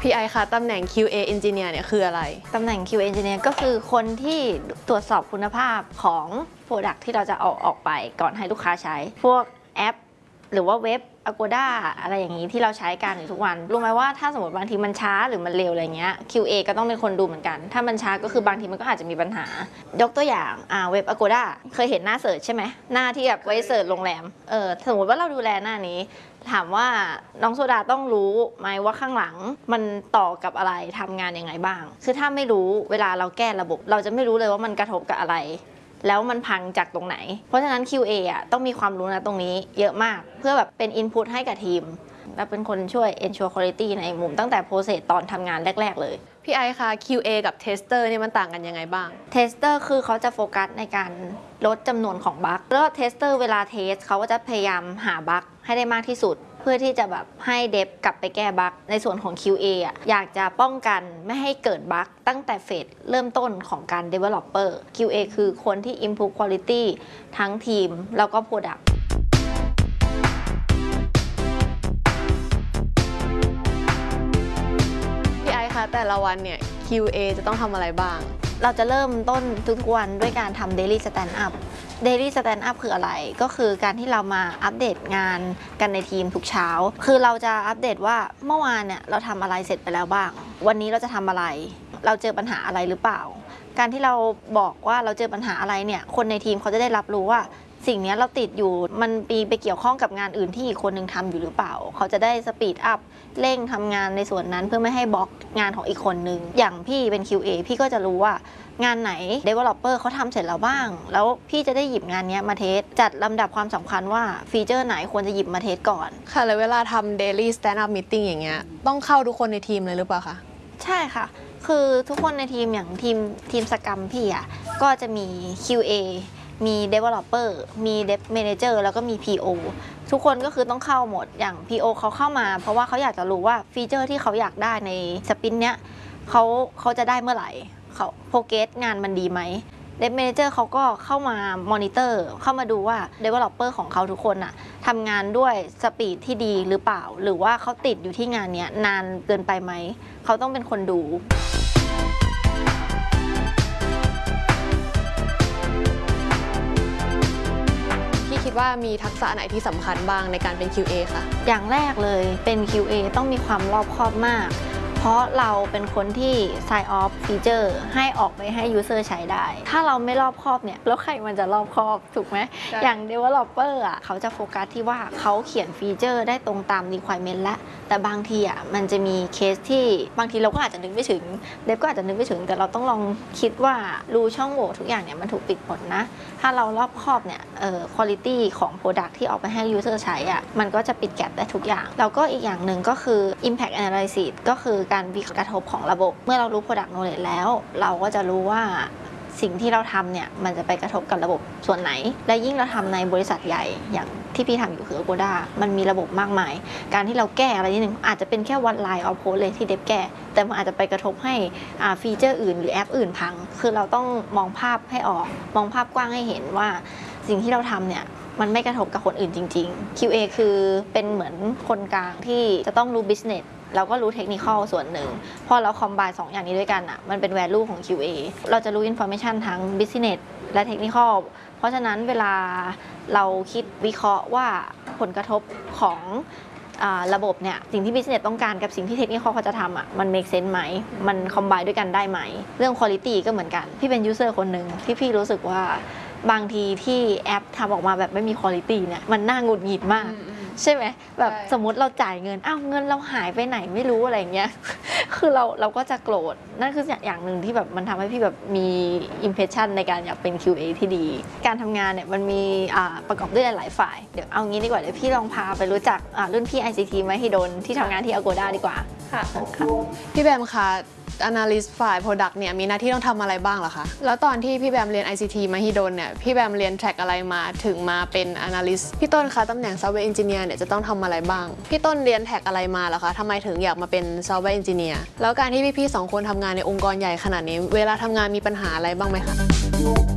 พี่ไอคะตำแหน่ง QA Engineer เนี่ยคืออะไรตำแหน่ง QA Engineer ก็คือคนที่ตรวจสอบคุณภาพของ Product ที่เราจะเอาออกไปก่อนให้ลูกค้าใช้พวกแอปหรือว่าเว็บ Agoda อะไรอย่างนี้ที่เราใช้กันอยู่ทุกวันรู้ไหมว่าถ้าสมมติบางทีมันช้าหรือมันเร็วอะไรเงี้ย QA ก็ต้องเป็นคนดูเหมือนกันถ้ามันช้าก็คือบางทีมันก็อาจจะมีปัญหายกตัวอย่างเว็บ Agoda เคยเห็นหน้าเสิร์ชใช่ไหมหน้าที่แบบไว้เสิร์ชโรงแรมสมมติว่าเราดูแลหน้านี้ถามว่าน้องโซดาต้องรู้ไหมว่าข้างหลังมันต่อกับอะไรทำงานยังไงบ้างคือถ้าไม่รู้เวลาเราแก้ระบบเราจะไม่รู้เลยว่ามันกระทบกับอะไรแล้วมันพังจากตรงไหนเพราะฉะนั้น QA ต้องมีความรู้นะตรงนี้เยอะมากเพื่อแบบเป็น input ให้กับทีมและเป็นคนช่วย ensure quality ในมุมตั้งแต่ process ตอนทำงานแรกๆเลยพี่ไอคะ QA กับ Tester เนี่ยมันต่างกันยังไงบ้าง Tester คือเขาจะโฟกัสในการลดจำนวนของบั๊กแล้ว Tester เวลาเทสเขาก็จะพยายามหาบั๊กให้ได้มากที่สุดเพื่อที่จะแบบให้เดฟกลับไปแก้บั๊กในส่วนของ QA อยากจะป้องกันไม่ให้เกิดบั๊กตั้งแต่เฟสเริ่มต้นของการ Developer QA คือคนที่ improve quality ทั้งทีมแล้วก็ Product พี่ไอคะแต่ละวันเนี่ย QA จะต้องทำอะไรบ้างเราจะเริ่มต้นทุกวันด้วยการทำ Daily Stand Up Daily Stand Up คืออะไรก็คือการที่เรามาอัปเดตงานกันในทีมทุกเช้าคือเราจะอัปเดตว่าเมื่อวานเนี่ยเราทำอะไรเสร็จไปแล้วบ้างวันนี้เราจะทำอะไรเราเจอปัญหาอะไรหรือเปล่าการที่เราบอกว่าเราเจอปัญหาอะไรเนี่ยคนในทีมเขาจะได้รับรู้ว่าสิ่งนี้เราติดอยู่มันไปเกี่ยวข้องกับงานอื่นที่อีกคนนึงทำอยู่หรือเปล่าเขาจะได้สปีดอัพเร่งทำงานในส่วนนั้นเพื่อไม่ให้บล็อกงานของอีกคนนึงอย่างพี่เป็น QA พี่ก็จะรู้ว่างานไหน Developer เขาทำเสร็จแล้วบ้างแล้วพี่จะได้หยิบงานนี้มาเทสจัดลำดับความสำคัญว่าฟีเจอร์ไหนควรจะหยิบมาเทสก่อนค่ะแล้วเวลาทำ Daily Stand Up Meeting อย่างเงี้ยต้องเข้าทุกคนในทีมเลยหรือเปล่าคะใช่ค่ะคือทุกคนในทีมอย่างทีมสกรัมพี่ก็จะมี QA มี Developer มี Dev Manager แล้วก็มี PO ทุกคนก็คือต้องเข้าหมดอย่าง PO เขาเข้ามาเพราะว่าเขาอยากจะรู้ว่าฟีเจอร์ที่เขาอยากได้ในสปรินต์เนี้ยเขาจะได้เมื่อไหร่เขาโปรเกรสงานมันดีไหม Dev Manager เขาก็เข้ามามอนิเตอร์เข้ามาดูว่า Developer ของเขาทุกคนทำงานด้วยสปีดที่ดีหรือเปล่าหรือว่าเขาติดอยู่ที่งานนี้นานเกินไปไหมเขาต้องเป็นคนดูคิดว่ามีทักษะไหนที่สำคัญบ้างในการเป็น QA คะอย่างแรกเลยเป็น QA ต้องมีความรอบคอบมากเพราะเราเป็นคนที่ sign off feature ให้ออกไปให้ user ใช้ได้ถ้าเราไม่รอบคอบเนี่ยแล้วใครมันจะรอบคอบถูกไหมอย่าง developer เขาจะโฟกัสที่ว่าเขาเขียนฟีเจอร์ได้ตรงตาม requirement แล้วแต่บางทีมันจะมีเคสที่บางทีเราก็อาจจะนึกไม่ถึงเดฟก็อาจจะนึกไม่ถึงแต่เราต้องลองคิดว่ารูช่องโหว่ทุกอย่างเนี่ยมันถูกปิดหมดนะถ้าเรารอบคอบเนี่ยquality ของ product ที่ออกไปให้ user ใช้มันก็จะปิดแก็ปได้ทุกอย่างแล้วก็อีกอย่างหนึ่งก็คือ impact analysis ก็คือการวิเคราะห์กระทบของระบบเมื่อเรารู้ product knowledge แล้วเราก็จะรู้ว่าสิ่งที่เราทำเนี่ยมันจะไปกระทบกับระบบส่วนไหนและยิ่งเราทำในบริษัทใหญ่อย่างที่พี่ทำอยู่คือ Agoda มันมีระบบมากมายการที่เราแก้อะไรนิดนึงอาจจะเป็นแค่ one line of code เลยที่เดฟแก้แต่มันอาจจะไปกระทบให้ฟีเจอร์อื่นหรือแอปอื่นพังคือเราต้องมองภาพให้ออกมองภาพกว้างให้เห็นว่าสิ่งที่เราทำเนี่ยมันไม่กระทบกับคนอื่นจริงๆ QA คือเป็นเหมือนคนกลางที่จะต้องรู้ businessเราก็รู้เทคนิคส่วนหนึ่งพอเราคอมไบน์2อย่างนี้ด้วยกันมันเป็น value ของ QA เราจะรู้ information ทั้ง business และเทคนิคเพราะฉะนั้นเวลาเราคิดวิเคราะห์ว่าผลกระทบของระบบเนี่ยสิ่งที่ business ต้องการกับสิ่งที่เทคนิคเขาจะทำมัน make sense ไหมมันคอมไบน์ด้วยกันได้ไหมเรื่อง quality ก็เหมือนกันพี่เป็น user คนหนึ่งที่พี่รู้สึกว่าบางทีที่แอปทำออกมาแบบไม่มีคุณภาพเนี่ยมันน่าหงุดหงิดมากใช่ไหมแบบสมมติเราจ่ายเงินเงินเราหายไปไหนไม่รู้อะไรเงี้ยคือเราก็จะโกรธนั่นคืออย่างหนึ่งที่แบบมันทำให้พี่แบบมี impression ในการอยากเป็น QA ที่ดีการทำงานเนี่ยมันมีประกอบด้วยหลายฝ่ายเดี๋ยวเอางี้ดีกว่าเดี๋ยวพี่ลองพาไปรู้จักรุ่นพี่ ICT มหิดลที่ทำงานที่ Agoda ดีกว่าค่ะพี่แบมคะAnalyst ฝ่าย Product เนี่ยมีหน้าที่ต้องทำอะไรบ้างเหรอคะแล้วตอนที่พี่แบมเรียน ICT มหิดลเนี่ยพี่แบมเรียนแทร็กอะไรมาถึงมาเป็น Analyst พี่ต้นคะตำแหน่ง Software Engineer เนี่ยจะต้องทำอะไรบ้างพี่ต้นเรียนแทร็กอะไรมาเหรอคะทำไมถึงอยากมาเป็น Software Engineer แล้วการที่พี่ๆ2 คนทำงานในองค์กรใหญ่ขนาดนี้เวลาทำงานมีปัญหาอะไรบ้างไหมคะ